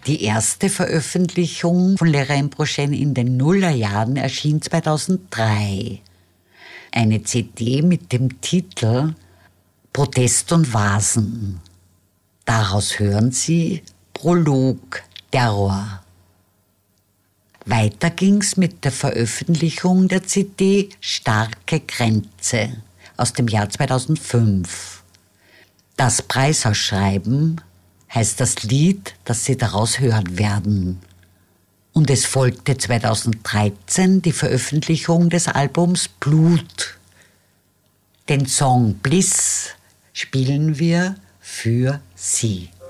Die erste Veröffentlichung von Leraine Brochen in den Nullerjahren erschien 2003. Eine CD mit dem Titel Protest und Vasen. Daraus hören Sie Prolog, Terror. Weiter ging's mit der Veröffentlichung der CD Starke Grenze aus dem Jahr 2005. Das Preisausschreiben heißt das Lied, das Sie daraus hören werden. Und es folgte 2013 die Veröffentlichung des Albums Blut. Den Song Bliss spielen wir für Sie.